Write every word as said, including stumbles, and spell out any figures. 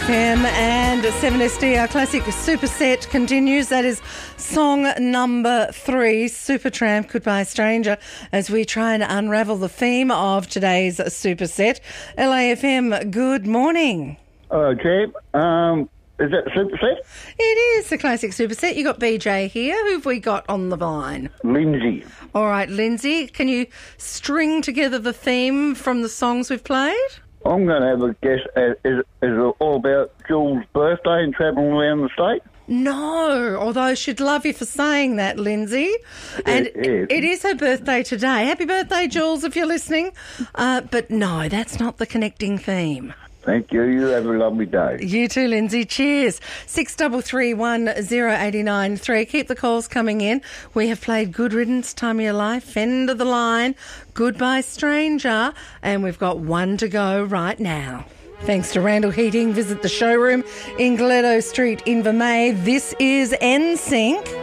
F M and seven S D. Our classic superset continues. That is song number three, Supertramp, Goodbye Stranger, as we try and unravel the theme of today's superset. L A F M, good morning. Hello, Champ. Um, is that superset? It is the classic superset. You got B J here. Who have we got on the line? Lindsay. All right, Lindsay, can you string together the theme from the songs we've played? I'm going to have a guess. Uh, is, is it all about Jules' birthday and travelling around the state? No, although she'd love you for saying that, Lindsay. And It is. it is her birthday today. Happy birthday, Jules, if you're listening. Uh, but no, that's not the connecting theme. Thank you. You have a lovely day. You too, Lindsay. Cheers. Six double three one zero eighty nine three. Keep the calls coming in. We have played Good Riddance, Time of Your Life, End of the Line, Goodbye Stranger, and we've got one to go right now. Thanks to Randall Heating. Visit the showroom in Gledo Street, Invermay. This is N Sync.